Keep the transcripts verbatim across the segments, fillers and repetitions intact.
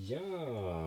Ja,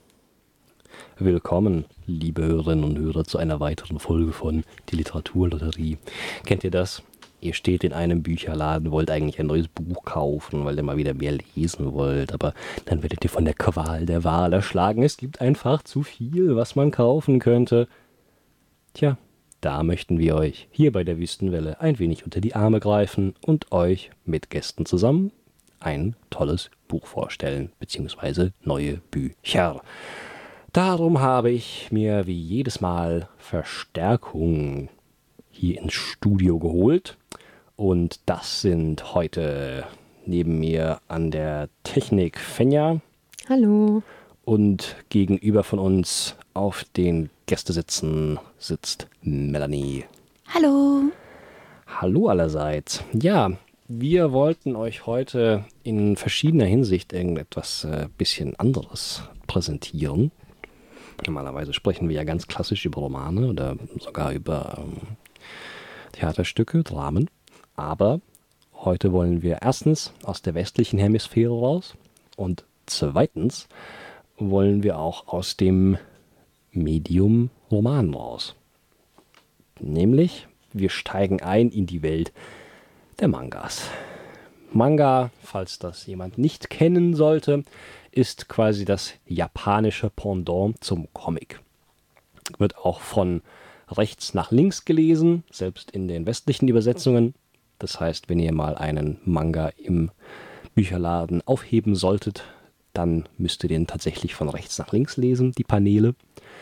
willkommen, liebe Hörerinnen und Hörer, zu einer weiteren Folge von Die Literaturlotterie. Kennt ihr das? Ihr steht in einem Bücherladen, wollt eigentlich ein neues Buch kaufen, weil ihr mal wieder mehr lesen wollt, aber dann werdet ihr von der Qual der Wahl erschlagen. Es gibt einfach zu viel, was man kaufen könnte. Tja, da möchten wir euch hier bei der Wüstenwelle ein wenig unter die Arme greifen und euch mit Gästen zusammen ein tolles Buch vorstellen, beziehungsweise neue Bücher. Darum habe ich mir wie jedes Mal Verstärkung hier ins Studio geholt. Und das sind heute neben mir an der Technik Fenja. Hallo. Und gegenüber von uns auf den Gästesitzen sitzt Melanie. Hallo. Hallo allerseits. Ja, wir wollten euch heute in verschiedener Hinsicht irgendetwas äh, bisschen anderes präsentieren. Normalerweise sprechen wir ja ganz klassisch über Romane oder sogar über ähm, Theaterstücke, Dramen. Aber heute wollen wir erstens aus der westlichen Hemisphäre raus und zweitens wollen wir auch aus dem Medium Roman raus. Nämlich, wir steigen ein in die Welt der Mangas. Manga, falls das jemand nicht kennen sollte, ist quasi das japanische Pendant zum Comic. Wird auch von rechts nach links gelesen, selbst in den westlichen Übersetzungen. Das heißt, wenn ihr mal einen Manga im Bücherladen aufheben solltet, dann müsst ihr den tatsächlich von rechts nach links lesen, die Paneele.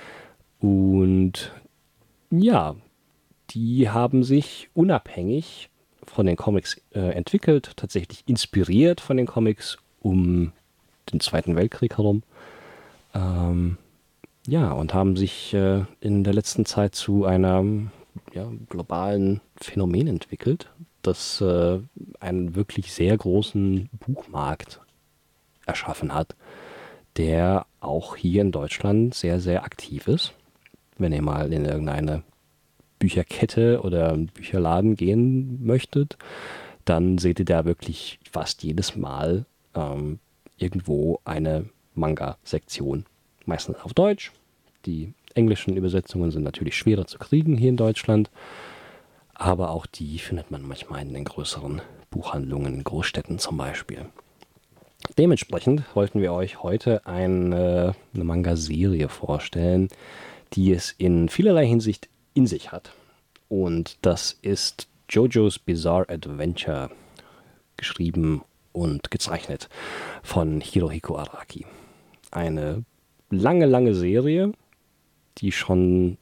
Und ja, die haben sich unabhängig von den Comics äh, entwickelt, tatsächlich inspiriert von den Comics um den Zweiten Weltkrieg herum. Ähm, ja, und haben sich äh, in der letzten Zeit zu einem ja, globalen Phänomen entwickelt, das äh, einen wirklich sehr großen Buchmarkt erschaffen hat, der auch hier in Deutschland sehr, sehr aktiv ist. Wenn ihr mal in irgendeine Bücherkette oder Bücherladen gehen möchtet, dann seht ihr da wirklich fast jedes Mal ähm, irgendwo eine Manga-Sektion. Meistens auf Deutsch. Die englischen Übersetzungen sind natürlich schwerer zu kriegen hier in Deutschland, aber auch die findet man manchmal in den größeren Buchhandlungen in Großstädten zum Beispiel. Dementsprechend wollten wir euch heute eine, eine Manga-Serie vorstellen, die es in vielerlei Hinsicht in sich hat. Und das ist JoJo's Bizarre Adventure, geschrieben und gezeichnet von Hirohiko Araki. Eine lange, lange Serie, die schon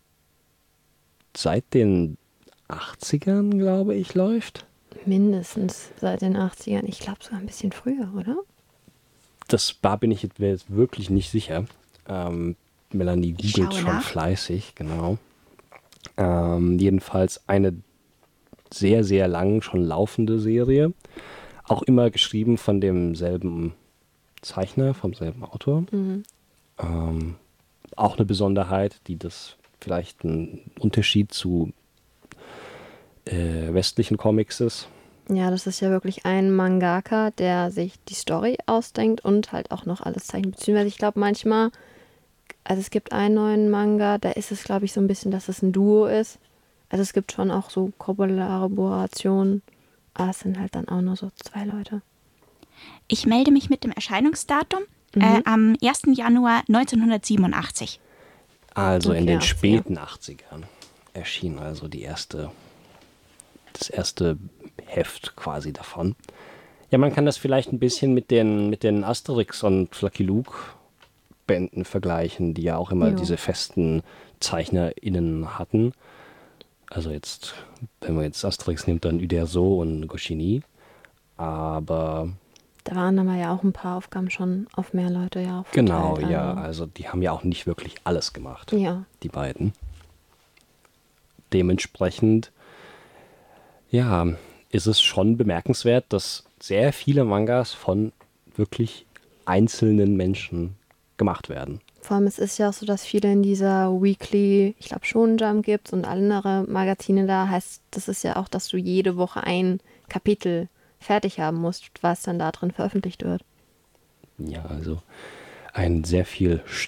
seit den achtzigern, glaube ich, läuft. Mindestens seit den achtzigern. Ich glaube sogar ein bisschen früher, oder? Das da bin ich jetzt wirklich nicht sicher. Ähm, Melanie googelt schon nach. fleißig, genau. Ähm, jedenfalls eine sehr, sehr lang schon laufende Serie. Auch immer geschrieben von demselben Zeichner, vom selben Autor. Mhm. Ähm, auch eine Besonderheit, die das vielleicht ein Unterschied zu äh, westlichen Comics ist. Ja, das ist ja wirklich ein Mangaka, der sich die Story ausdenkt und halt auch noch alles zeichnet. Beziehungsweise ich glaube manchmal, also es gibt einen neuen Manga, da ist es glaube ich so ein bisschen, dass es ein Duo ist. Also es gibt schon auch so Kollaborationen, aber es sind halt dann auch nur so zwei Leute. Ich melde mich mit dem Erscheinungsdatum Mhm. äh, am ersten Januar neunzehnhundertsiebenundachtzig. Also Okay, in den achtziger. späten achtzigern erschien also die erste, das erste Heft quasi davon. Ja, man kann das vielleicht ein bisschen mit den, mit den Asterix und Lucky Luke Bänden vergleichen, die ja auch immer Jo. diese festen ZeichnerInnen hatten. Also jetzt, wenn man jetzt Asterix nimmt, dann Uderzo und Goscinny. Aber Da waren aber ja auch ein paar Aufgaben schon auf mehr Leute ja auch genau, verteilt, ja, also- also die haben ja auch nicht wirklich alles gemacht, Ja. die beiden. Dementsprechend, ja, ist es schon bemerkenswert, dass sehr viele Mangas von wirklich einzelnen Menschen gemacht werden. Vor allem, es ist ja auch so, dass viele in dieser Weekly, ich glaube Shonen Jump gibt und andere Magazine da, heißt, das ist ja auch, dass du jede Woche ein Kapitel fertig haben musst, was dann da drin veröffentlicht wird. Ja, also ein sehr viel